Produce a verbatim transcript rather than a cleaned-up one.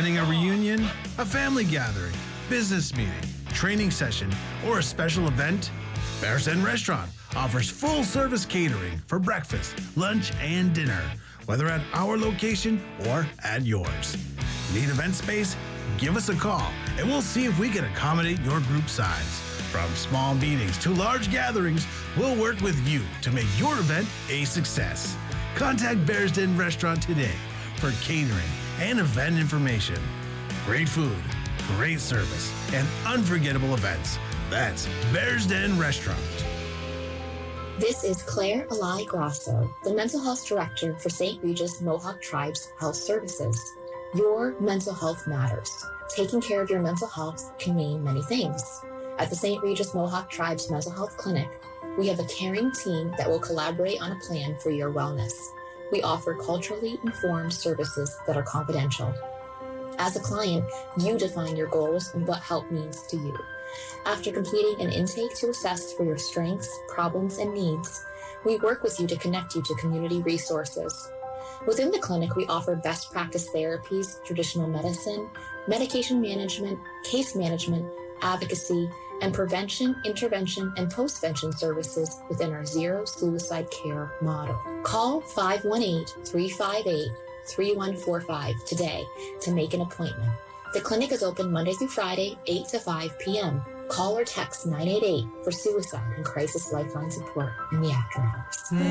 Planning a reunion, a family gathering, business meeting, training session, or a special event? Bear's Den Restaurant offers full-service catering for breakfast, lunch, and dinner, whether at our location or at yours. Need event space? Give us a call, and we'll see if we can accommodate your group size. From small meetings to large gatherings, we'll work with you to make your event a success. Contact Bear's Den Restaurant today for catering and event information. Great food, great service, and unforgettable events. That's Bear's Den Restaurant. This is Claire Alai Grasso, the Mental Health Director for Saint Regis Mohawk Tribes Health Services. Your mental health matters. Taking care of your mental health can mean many things. At the Saint Regis Mohawk Tribes Mental Health Clinic, we have a caring team that will collaborate on a plan for your wellness. We offer culturally informed services that are confidential. As a client, you define your goals and what help means to you. After completing an intake to assess for your strengths, problems, and needs, we work with you to connect you to community resources. Within the clinic, we offer best practice therapies, traditional medicine, medication management, case management, advocacy, and prevention, intervention, and postvention services within our Zero Suicide Care model. Call five one eight, three five eight, three one four five today to make an appointment. The clinic is open Monday through Friday, eight to five p.m. Call or text nine eight eight for suicide and crisis lifeline support in the after hours.